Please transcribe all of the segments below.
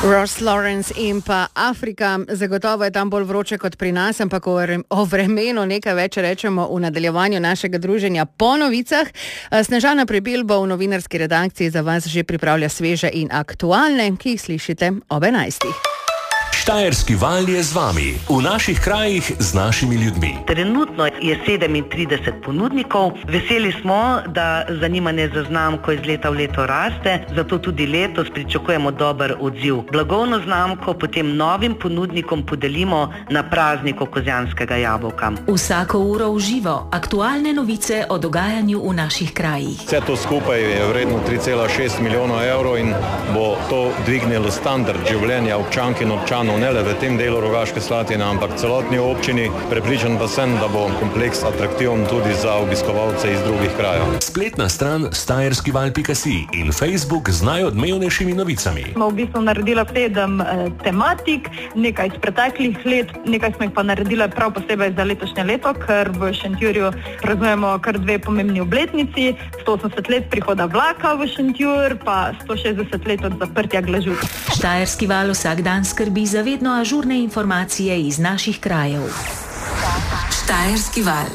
Ross Lawrence in pa Afrika, zagotovo je tam bolj vroče kot pri nas, ampak o vremenu nekaj več rečemo v nadaljevanju našega druženja po novicah. Snežana Prebil bo v novinarski redakciji za vas že pripravlja sveže in aktualne, ki jih slišite ob 11. Štajerski val je z vami, v naših krajih z našimi ljudmi. Trenutno je 37 ponudnikov. Veseli smo, da zanimanje za znamko iz leta v leto raste, zato tudi letos pričakujemo dober odziv. Blagovno znamko potem novim ponudnikom podelimo na prazniku kozjanskega jabolka. Vsako uro v živo, aktualne novice o dogajanju v naših krajih. Vse to skupaj je vredno 3,6 milijonov evrov in bo to dvignilo standard življenja občank in občanov, ne le v tem delu Rogaške Slatine, ampak celotni občini. Prepričan pa sem, da bo kompleks atraktiven tudi za obiskovalce iz drugih krajev. Spletna stran štajerskival.si in Facebook z najodmevnejšimi novicami. Smo v bistvu naredila 7 tematik, nekaj iz preteklih let, nekaj smo jih pa naredila prav posebej za letošnje leto, ker v Šentjurju praznujemo kar 2 pomembni obletnici, 180 let prihoda vlaka v Šentjur, pa 160 let od zaprtja Glažu. Štajerski val vsak dan skrbi za vedno ažurne informacije iz naših krajev. Štajerski val.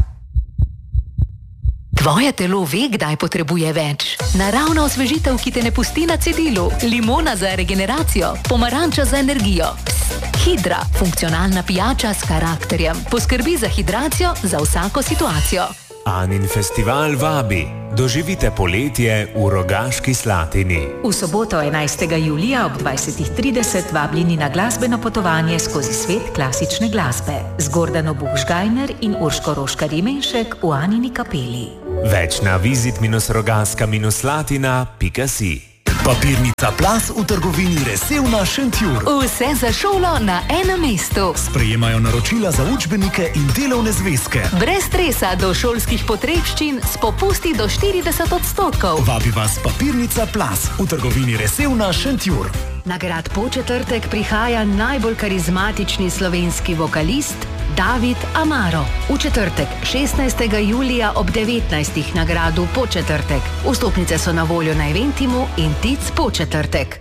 Tvoje telo ve, kdaj potrebuje več. Naravna osvežitev, ki te ne pusti na cedilu. Limona za regeneracijo, pomaranča za energijo. Hidra, funkcionalna pijača s karakterjem. Poskrbi za hidracijo za vsako situacijo. Anin festival vabi. Doživite poletje v Rogaški Slatini. V soboto 11. julija ob 20:30 vabljeni na glasbeno potovanje skozi svet klasične glasbe z Gordano Buhžgajner in Urško Roškar-Jemenšek v Anini kapeli. Več na visit-rogaska-slatina.si. Papirnica Plus v trgovini Resevna Šentjur. Vse za šolo na enem mestu. Sprejemajo naročila za učbenike in delovne zvezke. Brez stresa do šolskih potrebščin s popusti do 40%. Vabi vas Papirnica Plus v trgovini Resevna Šentjur. Na grad Početrtek prihaja najbolj karizmatični slovenski vokalist David Amaro. V četrtek, 16. julija ob 19. na gradu Početrtek. Vstopnice so na voljo na Eventimu in Tic Početrtek.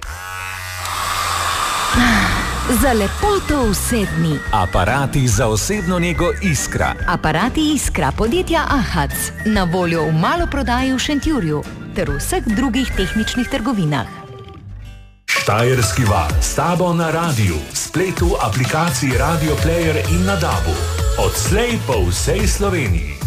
Za lepoto vse dni. Aparati za osebno nego Iskra. Aparati Iskra podjetja Ahac. Na voljo v maloprodaji v Šentjurju ter v vseh drugih tehničnih trgovinah. Štajerski val s tabo na radiju, spletu, aplikaciji Radio Player in na DAB-u. Odslej po vsej Sloveniji.